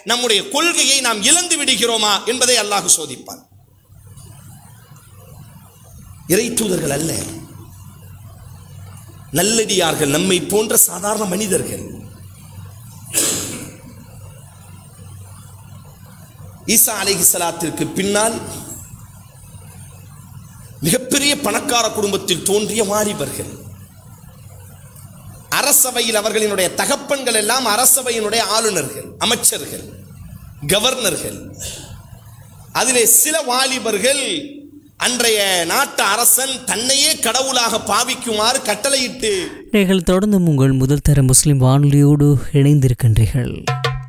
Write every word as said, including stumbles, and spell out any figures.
நம்முடைய கொள்கையை நாம் இழந்து விடுகிறோமா என்பதை அல்லாஹ் சோதிப்பான். இறை தூதர்கள் அல்ல, நல்லடியார்கள், நம்மை போன்ற சாதாரண மனிதர்கள். ஈசா அலைஹிஸ்ஸலாத்திற்கு பின்னால் மிகப்பெரிய பணக்கார குடும்பத்தில் தோன்றிய வாலிபர்கள். அரசவையில் அவர்களினுடைய தகப்பன்கள் எல்லாம் அரசவையினுடைய ஆளுநர்கள், அமைச்சர்கள், கவர்னர்கள். அதிலே சில வாலிபர்கள் அன்றைய நாட்டு அரசன் தன்னையே கடவுளாக பாவிக்குமாறு கட்டளையிட்டு. நீங்கள் தொடர்ந்து உங்கள் முதல் தர முஸ்லிம் வானொலியோடு இணைந்திருக்கின்றீர்கள்.